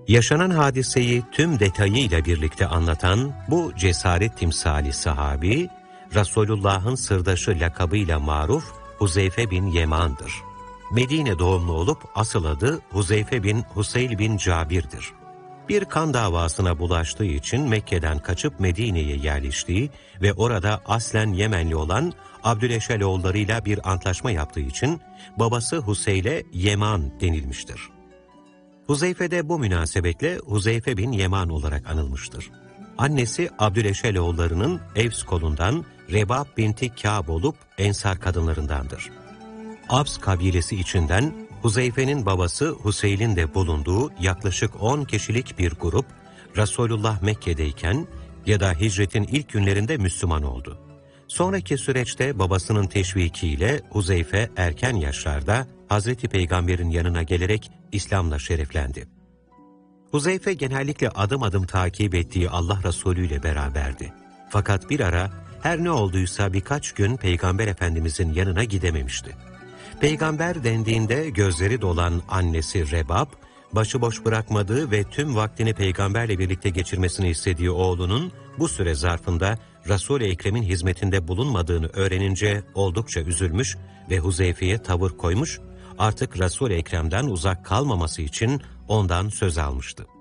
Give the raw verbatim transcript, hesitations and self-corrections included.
Yaşanan hadiseyi tüm detayıyla birlikte anlatan bu cesaret timsali sahabi, Resulullah'ın sırdaşı lakabıyla maruf Huzeyfe bin Yeman'dır. Medine doğumlu olup asıl adı Huzeyfe bin Huseyl bin Cabir'dir. Bir kan davasına bulaştığı için Mekke'den kaçıp Medine'ye yerleştiği ve orada aslen Yemenli olan Abdüleşeloğullarıyla bir antlaşma yaptığı için babası Huseyl'e Yeman denilmiştir. Huzeyfe de bu münasebetle Huzeyfe bin Yeman olarak anılmıştır. Annesi Abdüleşeloğullarının Evs kolundan Rebab binti Kâb olup Ensar kadınlarındandır. Abs kabilesi içinden Huzeyfe'nin babası Huseyl'in de bulunduğu yaklaşık on kişilik bir grup, Resulullah Mekke'deyken ya da hicretin ilk günlerinde Müslüman oldu. Sonraki süreçte babasının teşvikiyle Huzeyfe erken yaşlarda Hazreti Peygamber'in yanına gelerek İslam'la şereflendi. Huzeyfe genellikle adım adım takip ettiği Allah Resulü ile beraberdi. Fakat bir ara her ne olduysa birkaç gün Peygamber Efendimizin yanına gidememişti. Peygamber dendiğinde gözleri dolan annesi Rebab, başıboş bırakmadığı ve tüm vaktini peygamberle birlikte geçirmesini istediği oğlunun bu süre zarfında Resul-i Ekrem'in hizmetinde bulunmadığını öğrenince oldukça üzülmüş ve Huzeyfe'ye tavır koymuş, artık Resul-i Ekrem'den uzak kalmaması için ondan söz almıştı.